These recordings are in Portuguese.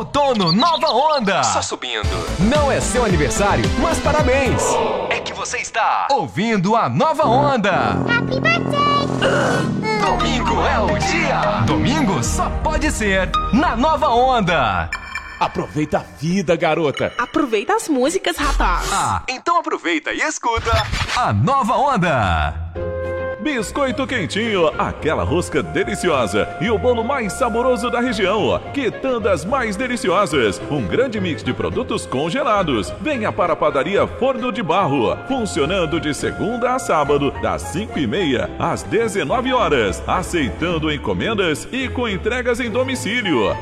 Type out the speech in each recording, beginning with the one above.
Outono Nova Onda. Só subindo. Não é seu aniversário, mas parabéns. É que você está ouvindo a Nova Onda. Happy birthday! Domingo é o dia. Domingo só pode ser na Nova Onda. Aproveita a vida, garota. Aproveita as músicas, rapaz. Então aproveita e escuta a Nova Onda. Biscoito quentinho, aquela rosca deliciosa e o bolo mais saboroso da região. Quitandas mais deliciosas, um grande mix de produtos congelados. Venha para a padaria Forno de Barro, funcionando de segunda a sábado, das 5h30 às 19 horas, aceitando encomendas e com entregas em domicílio.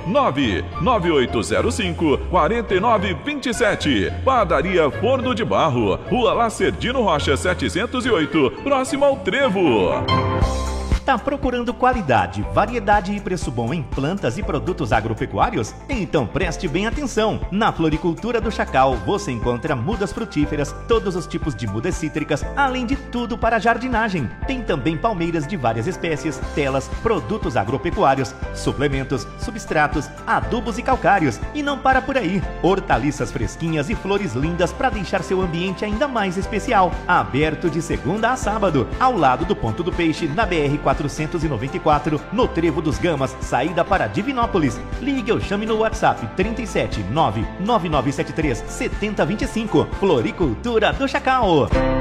99805-4927. Padaria Forno de Barro, Rua Lacerdino Rocha 708, próximo ao Trevo. Tá procurando qualidade, variedade e preço bom em plantas e produtos agropecuários? Então preste bem atenção! Na Floricultura do Chacal você encontra mudas frutíferas, todos os tipos de mudas cítricas, além de tudo para jardinagem. Tem também palmeiras de várias espécies, telas, produtos agropecuários, suplementos, substratos, adubos e calcários. E não para por aí! Hortaliças fresquinhas e flores lindas para deixar seu ambiente ainda mais especial. Aberto de segunda a sábado, ao lado do Ponto do Peixe, na BR-494, no Trevo dos Gamas, saída para Divinópolis. Ligue ou chame no WhatsApp 37 99973 7025. Floricultura do Chacal.